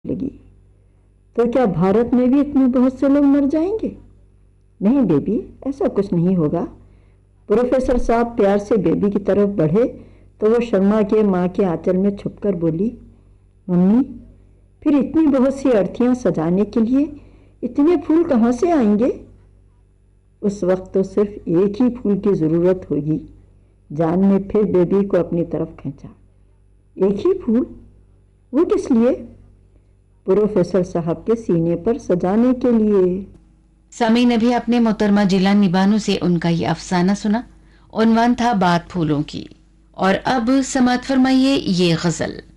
लगी। तो क्या भारत में भी इतने बहुत से लोग मर जाएंगे? नहीं बेबी, ऐसा कुछ नहीं होगा। प्रोफेसर साहब प्यार से बेबी की तरफ बढ़े तो वो शर्मा के माँ के आंचल में छुपकर बोली, मम्मी, फिर इतनी बहुत सी अर्थियाँ सजाने के लिए इतने फूल कहाँ से आएंगे? उस वक्त तो सिर्फ एक ही फूल की ज़रूरत होगी। जान ने फिर बेबी को अपनी तरफ खींचा। एक ही फूल? वो किस लिए? प्रोफेसर साहब के सीने पर सजाने के लिए। समी ने भी अपने मोहतरमा जिलानी बानो से उनका ये अफसाना सुना। उन्वान था बात फूलों की। और अब समात फरमाइए ये गजल।